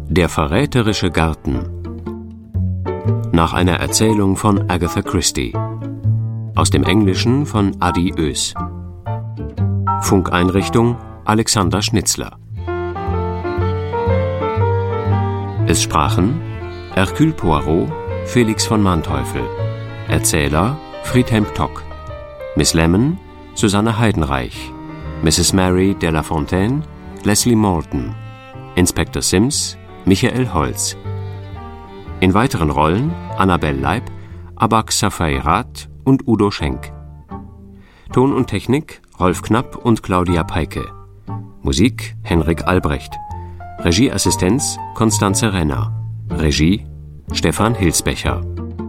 Der verräterische Garten. Nach einer Erzählung von Agatha Christie. Aus dem Englischen von Adi Oes. Funkeinrichtung Alexander Schnitzler. Es sprachen Hercule Poirot, Felix von Manteuffel. Erzähler Friedhelm Tock. Miss Lemon, Susanne Heidenreich. Mrs. Mary de la Fontaine, Leslie Moulton. Inspektor Sims, Michael Holz. In weiteren Rollen Annabel Leib, Abak Safairat und Udo Schenk. Ton und Technik Rolf Knapp und Claudia Peike. Musik Henrik Albrecht. Regieassistenz Constanze Renner. Regie Stefan Hilsbecher.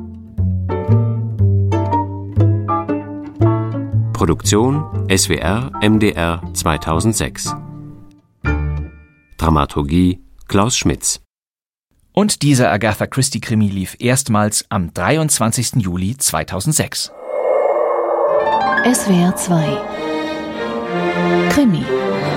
Produktion SWR MDR 2006. Dramaturgie Klaus Schmitz. Und dieser Agatha Christie-Krimi lief erstmals am 23. Juli 2006. SWR 2 Krimi.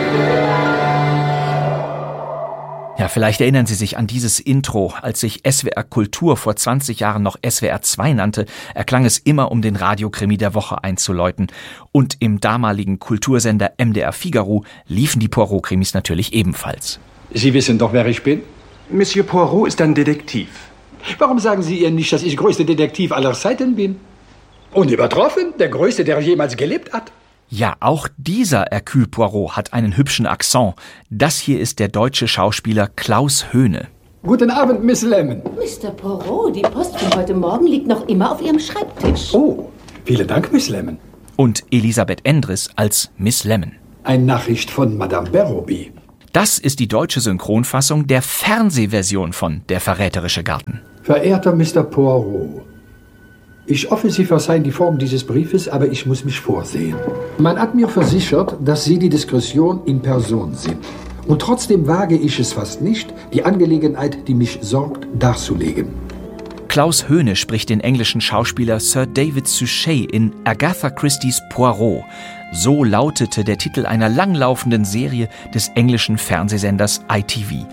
Ja, vielleicht erinnern Sie sich an dieses Intro. Als sich SWR Kultur vor 20 Jahren noch SWR 2 nannte, erklang es immer, um den Radiokrimi der Woche einzuläuten. Und im damaligen Kultursender MDR Figaro liefen die Poirot-Krimis natürlich ebenfalls. Sie wissen doch, wer ich bin? Monsieur Poirot ist ein Detektiv. Warum sagen Sie ihr nicht, dass ich größter Detektiv aller Zeiten bin? Unübertroffen, der größte, der jemals gelebt hat. Ja, auch dieser Hercule Poirot hat einen hübschen Akzent. Das hier ist der deutsche Schauspieler Klaus Höhne. Guten Abend, Miss Lemon. Mr. Poirot, die Post von heute Morgen liegt noch immer auf Ihrem Schreibtisch. Oh, vielen Dank, Miss Lemon. Und Elisabeth Endres als Miss Lemon. Eine Nachricht von Madame Barrowby. Das ist die deutsche Synchronfassung der Fernsehversion von Der verräterische Garten. Verehrter Mr. Poirot, ich hoffe, Sie verzeihen die Form dieses Briefes, aber ich muss mich vorsehen. Man hat mir versichert, dass Sie die Diskretion in Person sind. Und trotzdem wage ich es fast nicht, die Angelegenheit, die mich sorgt, darzulegen. Klaus Höhne spricht den englischen Schauspieler Sir David Suchet in Agatha Christie's Poirot. So lautete der Titel einer langlaufenden Serie des englischen Fernsehsenders ITV.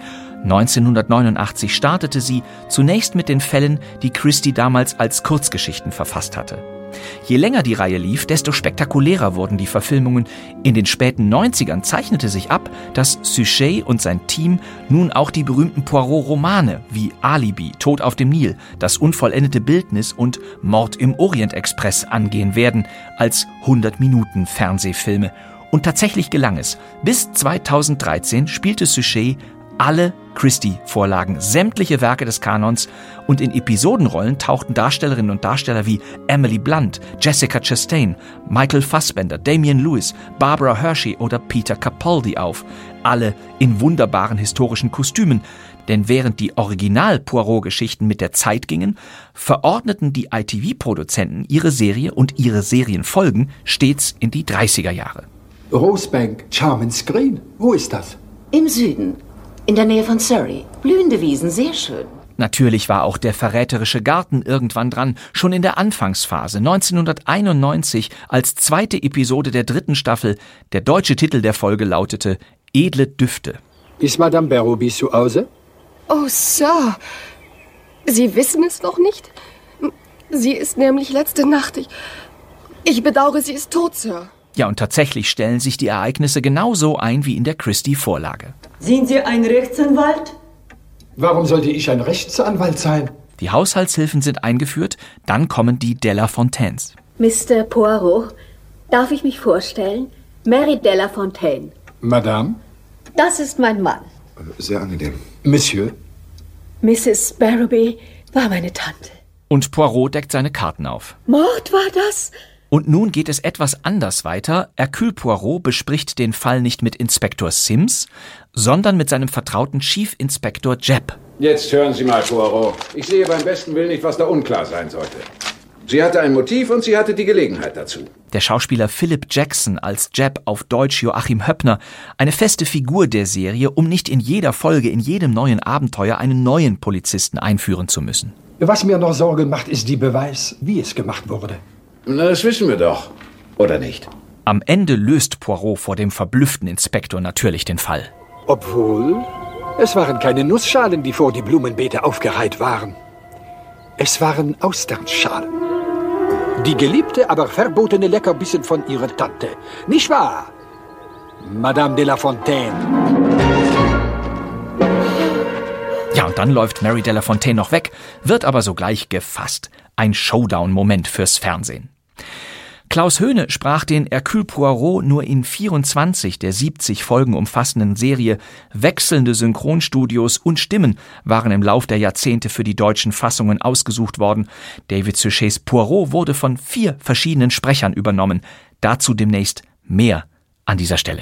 1989 startete sie, zunächst mit den Fällen, die Christie damals als Kurzgeschichten verfasst hatte. Je länger die Reihe lief, desto spektakulärer wurden die Verfilmungen. In den späten 90ern zeichnete sich ab, dass Suchet und sein Team nun auch die berühmten Poirot-Romane wie Alibi, Tod auf dem Nil, Das unvollendete Bildnis und Mord im Orient-Express angehen werden, als 100-Minuten-Fernsehfilme. Und tatsächlich gelang es. Bis 2013 spielte Suchet alle Christie-Vorlagen, sämtliche Werke des Kanons, und in Episodenrollen tauchten Darstellerinnen und Darsteller wie Emily Blunt, Jessica Chastain, Michael Fassbender, Damian Lewis, Barbara Hershey oder Peter Capaldi auf. Alle in wunderbaren historischen Kostümen. Denn während die Original-Poirot-Geschichten mit der Zeit gingen, verordneten die ITV-Produzenten ihre Serie und ihre Serienfolgen stets in die 30er Jahre. Rosebank Charming Green, wo ist das? Im Süden, in der Nähe von Surrey. Blühende Wiesen, sehr schön. Natürlich war auch Der verräterische Garten irgendwann dran, schon in der Anfangsphase, 1991, als zweite Episode der 3. Staffel. Der deutsche Titel der Folge lautete Edle Düfte. Ist Madame Barrowby zu Hause? Oh, Sir, Sie wissen es noch nicht? Sie ist nämlich letzte Nacht. Ich bedauere, sie ist tot, Sir. Ja, und tatsächlich stellen sich die Ereignisse genauso ein wie in der Christie-Vorlage. Sind Sie ein Rechtsanwalt? Warum sollte ich ein Rechtsanwalt sein? Die Haushaltshilfen sind eingeführt, dann kommen die de la Fontaines. Mr. Poirot, darf ich mich vorstellen? Mary de la Fontaine. Madame? Das ist mein Mann. Sehr angenehm. Monsieur? Mrs. Barrowby war meine Tante. Und Poirot deckt seine Karten auf. Mord war das? Und nun geht es etwas anders weiter. Hercule Poirot bespricht den Fall nicht mit Inspektor Sims, sondern mit seinem vertrauten Chief Inspector Jebb. Jetzt hören Sie mal, Poirot. Ich sehe beim besten Willen nicht, was da unklar sein sollte. Sie hatte ein Motiv und sie hatte die Gelegenheit dazu. Der Schauspieler Philip Jackson als Jebb, auf Deutsch Joachim Höppner, eine feste Figur der Serie, um nicht in jeder Folge, in jedem neuen Abenteuer einen neuen Polizisten einführen zu müssen. Was mir noch Sorge macht, ist die Beweis, wie es gemacht wurde. Na, das wissen wir doch. Oder nicht? Am Ende löst Poirot vor dem verblüfften Inspektor natürlich den Fall. Obwohl, Es waren keine Nussschalen, die vor die Blumenbeete aufgereiht waren. Es waren Austernschalen. Die geliebte, aber verbotene Leckerbissen von ihrer Tante. Nicht wahr, Madame de la Fontaine? Ja, und dann läuft Mary de la Fontaine noch weg, wird aber sogleich gefasst. Ein Showdown-Moment fürs Fernsehen. Klaus Hoehne sprach den Hercule Poirot nur in 24 der 70 Folgen umfassenden Serie. Wechselnde Synchronstudios und Stimmen waren im Lauf der Jahrzehnte für die deutschen Fassungen ausgesucht worden. David Suchets Poirot wurde von 4 verschiedenen Sprechern übernommen. Dazu demnächst mehr an dieser Stelle.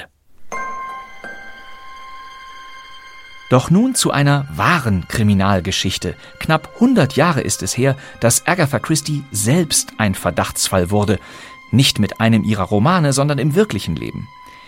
Doch nun zu einer wahren Kriminalgeschichte. Knapp 100 Jahre ist es her, dass Agatha Christie selbst ein Verdachtsfall wurde. Nicht mit einem ihrer Romane, sondern im wirklichen Leben.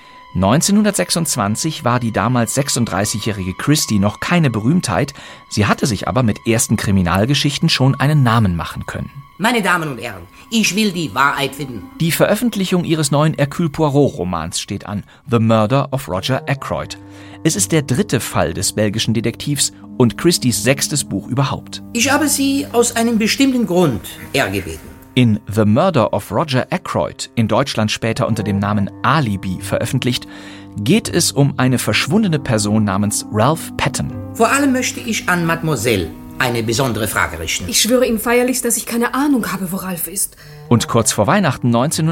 1926 war die damals 36-jährige Christie noch keine Berühmtheit. Sie hatte sich aber mit ersten Kriminalgeschichten schon einen Namen machen können. Meine Damen und Herren, ich will die Wahrheit finden. Die Veröffentlichung ihres neuen Hercule Poirot-Romans steht an, The Murder of Roger Ackroyd. Es ist der 3. Fall des belgischen Detektivs und Christies 6. Buch überhaupt. Ich habe Sie aus einem bestimmten Grund hergebeten. In The Murder of Roger Ackroyd, in Deutschland später unter dem Namen Alibi veröffentlicht, geht es um eine verschwundene Person namens Ralph Patton. Vor allem möchte ich an Mademoiselle eine besondere Frage richten. Ich schwöre Ihnen feierlichst, dass ich keine Ahnung habe, wo Ralph ist. Und kurz vor Weihnachten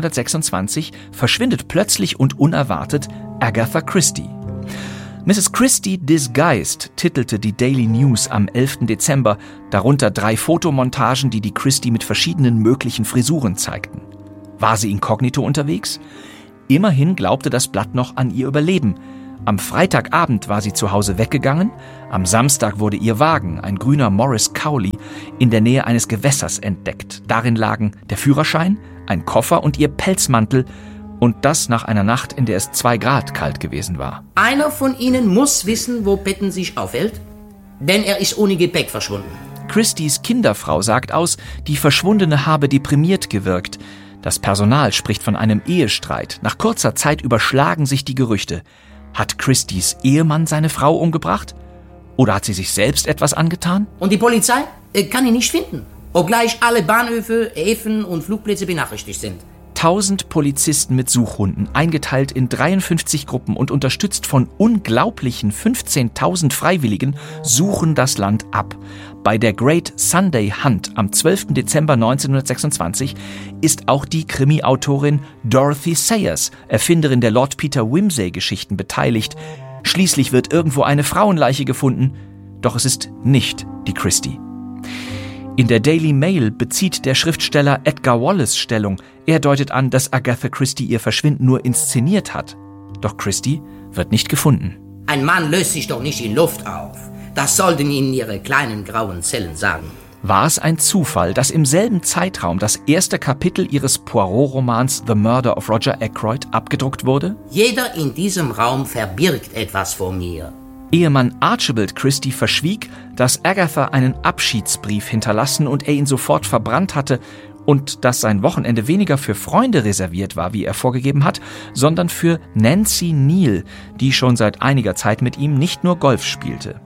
1926 verschwindet plötzlich und unerwartet Agatha Christie. Mrs. Christie Disguised titelte die Daily News am 11. Dezember, darunter 3 Fotomontagen, die Christie mit verschiedenen möglichen Frisuren zeigten. War sie inkognito unterwegs? Immerhin glaubte das Blatt noch an ihr Überleben. Am Freitagabend war sie zu Hause weggegangen, am Samstag wurde ihr Wagen, ein grüner Morris Cowley, in der Nähe eines Gewässers entdeckt. Darin lagen der Führerschein, ein Koffer und ihr Pelzmantel, und das nach einer Nacht, in der es 2 Grad kalt gewesen war. Einer von Ihnen muss wissen, wo Patton sich aufhält, denn er ist ohne Gepäck verschwunden. Christies Kinderfrau sagt aus, die Verschwundene habe deprimiert gewirkt. Das Personal spricht von einem Ehestreit. Nach kurzer Zeit überschlagen sich die Gerüchte. Hat Christies Ehemann seine Frau umgebracht? Oder hat sie sich selbst etwas angetan? Und die Polizei kann ihn nicht finden, obgleich alle Bahnhöfe, Häfen und Flugplätze benachrichtigt sind. 1000 Polizisten mit Suchhunden, eingeteilt in 53 Gruppen und unterstützt von unglaublichen 15.000 Freiwilligen, suchen das Land ab. Bei der Great Sunday Hunt am 12. Dezember 1926 ist auch die Krimi-Autorin Dorothy Sayers, Erfinderin der Lord Peter Wimsey-Geschichten, beteiligt. Schließlich wird irgendwo eine Frauenleiche gefunden, doch es ist nicht die Christie. In der Daily Mail bezieht der Schriftsteller Edgar Wallace Stellung. Er deutet an, dass Agatha Christie ihr Verschwinden nur inszeniert hat. Doch Christie wird nicht gefunden. Ein Mann löst sich doch nicht in Luft auf. Das sollten Ihnen Ihre kleinen grauen Zellen sagen. War es ein Zufall, dass im selben Zeitraum das erste Kapitel ihres Poirot-Romans The Murder of Roger Ackroyd abgedruckt wurde? Jeder in diesem Raum verbirgt etwas vor mir. Ehemann Archibald Christie verschwieg, dass Agatha einen Abschiedsbrief hinterlassen und er ihn sofort verbrannt hatte und dass sein Wochenende weniger für Freunde reserviert war, wie er vorgegeben hat, sondern für Nancy Neal, die schon seit einiger Zeit mit ihm nicht nur Golf spielte.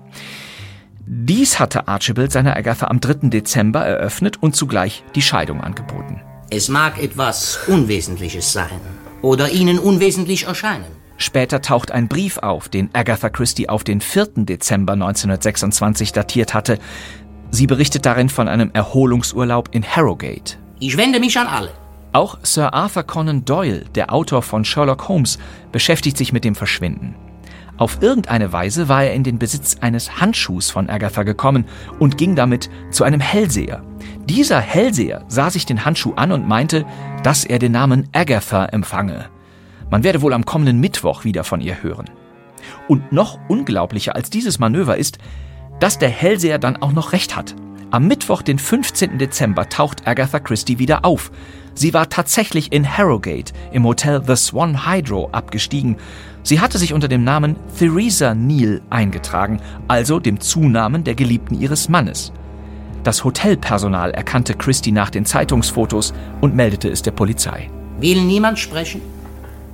Dies hatte Archibald seiner Agatha am 3. Dezember eröffnet und zugleich die Scheidung angeboten. Es mag etwas Unwesentliches sein oder Ihnen unwesentlich erscheinen. Später taucht ein Brief auf, den Agatha Christie auf den 4. Dezember 1926 datiert hatte. Sie berichtet darin von einem Erholungsurlaub in Harrogate. Ich wende mich an alle. Auch Sir Arthur Conan Doyle, der Autor von Sherlock Holmes, beschäftigt sich mit dem Verschwinden. Auf irgendeine Weise war er in den Besitz eines Handschuhs von Agatha gekommen und ging damit zu einem Hellseher. Dieser Hellseher sah sich den Handschuh an und meinte, dass er den Namen Agatha empfange. Man werde wohl am kommenden Mittwoch wieder von ihr hören. Und noch unglaublicher als dieses Manöver ist, dass der Hellseher dann auch noch recht hat. Am Mittwoch, den 15. Dezember, taucht Agatha Christie wieder auf. Sie war tatsächlich in Harrogate im Hotel The Swan Hydro abgestiegen. Sie hatte sich unter dem Namen Theresa Neal eingetragen, also dem Zunamen der Geliebten ihres Mannes. Das Hotelpersonal erkannte Christie nach den Zeitungsfotos und meldete es der Polizei. Will niemand sprechen?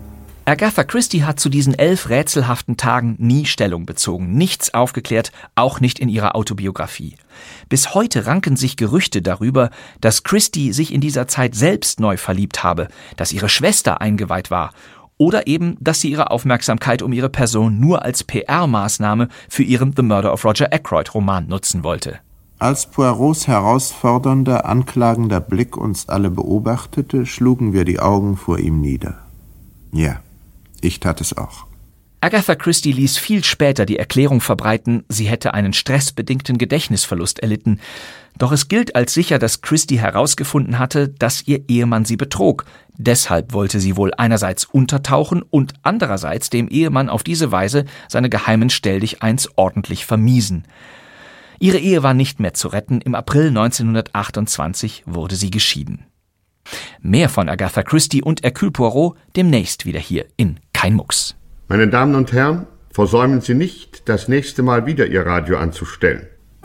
Agatha Christie hat zu diesen 11 rätselhaften Tagen nie Stellung bezogen, nichts aufgeklärt, auch nicht in ihrer Autobiografie. Bis heute ranken sich Gerüchte darüber, dass Christie sich in dieser Zeit selbst neu verliebt habe, dass ihre Schwester eingeweiht war oder eben, dass sie ihre Aufmerksamkeit um ihre Person nur als PR-Maßnahme für ihren The Murder of Roger Ackroyd-Roman nutzen wollte. Als Poirots herausfordernder, anklagender Blick uns alle beobachtete, schlugen wir die Augen vor ihm nieder. Ja, ich tat es auch. Agatha Christie ließ viel später die Erklärung verbreiten, sie hätte einen stressbedingten Gedächtnisverlust erlitten. Doch es gilt als sicher, dass Christie herausgefunden hatte, dass ihr Ehemann sie betrog. Deshalb wollte sie wohl einerseits untertauchen und andererseits dem Ehemann auf diese Weise seine geheimen Stelldicheins ordentlich vermiesen. Ihre Ehe war nicht mehr zu retten. Im April 1928 wurde sie geschieden. Mehr von Agatha Christie und Hercule Poirot demnächst wieder hier in Kein Mucks. Meine Damen und Herren, versäumen Sie nicht, das nächste Mal wieder Ihr Radio anzustellen.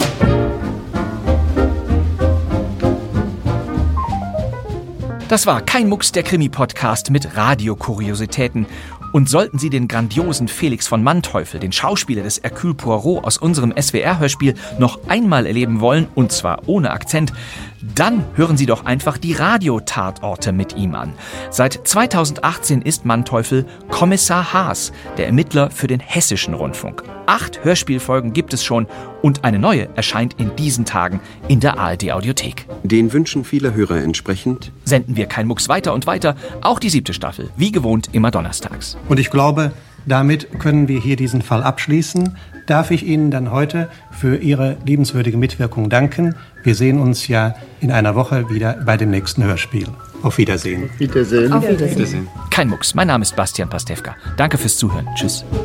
Das war Kein Mucks, der Krimi-Podcast mit Radiokuriositäten. Und sollten Sie den grandiosen Felix von Manteuffel, den Schauspieler des Hercule Poirot aus unserem SWR-Hörspiel, noch einmal erleben wollen, und zwar ohne Akzent, dann hören Sie doch einfach die Radiotatorte mit ihm an. Seit 2018 ist Manteuffel Kommissar Haas, der Ermittler für den Hessischen Rundfunk. 8 Hörspielfolgen gibt es schon und eine neue erscheint in diesen Tagen in der ARD-Audiothek. Den Wünschen vieler Hörer entsprechend senden wir Kein Mucks weiter und weiter, auch die 7. Staffel, wie gewohnt immer donnerstags. Und ich glaube, damit können wir hier diesen Fall abschließen. Darf ich Ihnen dann heute für Ihre liebenswürdige Mitwirkung danken. Wir sehen uns ja in einer Woche wieder bei dem nächsten Hörspiel. Auf Wiedersehen. Wiedersehen. Auf Wiedersehen. Kein Mucks, mein Name ist Bastian Pastewka. Danke fürs Zuhören. Tschüss.